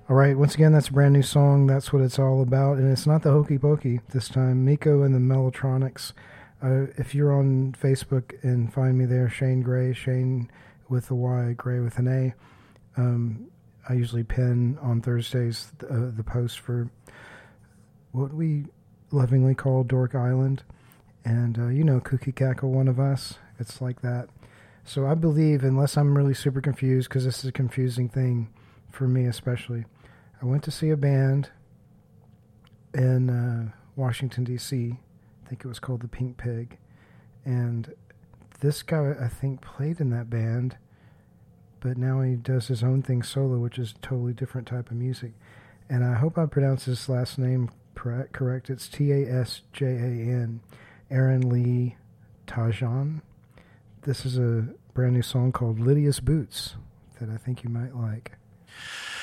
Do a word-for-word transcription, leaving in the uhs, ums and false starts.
All right, once again, that's a brand new song. That's what it's all about. And it's not the Hokey Pokey this time. Miko and the Mellotronics. Uh, if you're on Facebook and find me there, Shane Gray, Shane with a Y, Gray with an A. Um, I usually pin on Thursdays uh, the post for what we lovingly call Dork Island. And uh, you know Kooky Cackle, one of us. It's like that. So I believe, unless I'm really super confused, because this is a confusing thing for me especially, I went to see a band in uh, Washington, D C I think it was called the Pink Pig. And this guy, I think, played in that band, but now he does his own thing solo, which is a totally different type of music. And I hope I pronounced his last name correct. It's T A S J A N. Aaron Lee Tajan. This is a brand new song called Lydia's Boots that I think you might like.